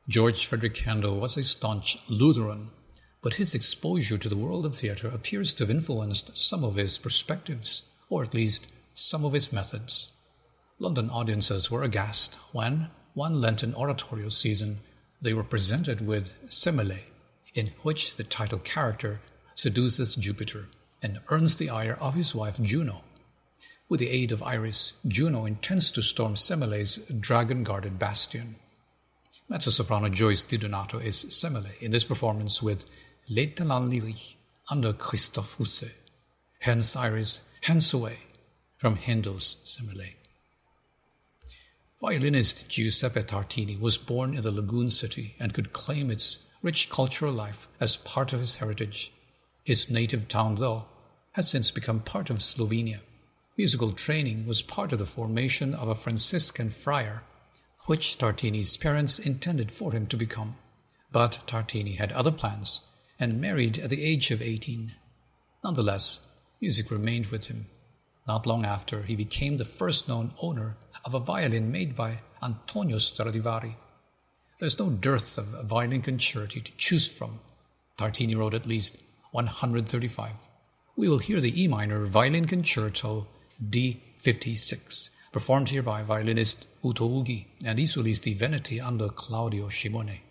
George Frederick Handel was a staunch Lutheran, but his exposure to the world of theatre appears to have influenced some of his perspectives, or at least some of his methods. London audiences were aghast when, one Lenten oratorio season, they were presented with Semele, in which the title character seduces Jupiter and earns the ire of his wife Juno. With the aid of Iris, Juno intends to storm Semele's dragon-guarded bastion. Mezzo-soprano Joyce DiDonato is Semele in this performance with L'étalon lyrique under Christophe Housset, hence Iris, hence away, from Handel's Semele. Violinist Giuseppe Tartini was born in the lagoon city and could claim its rich cultural life as part of his heritage. His native town, though, has since become part of Slovenia. Musical training was part of the formation of a Franciscan friar, which Tartini's parents intended for him to become. But Tartini had other plans and married at the age of 18. Nonetheless, music remained with him. Not long after, he became the first known owner of a violin made by Antonio Stradivari. There's no dearth of violin concerti to choose from. Tartini wrote at least 135. We will hear the E minor violin concerto D56, performed here by violinist Uto Ughi and I Solisti Veneti under Claudio Scimone.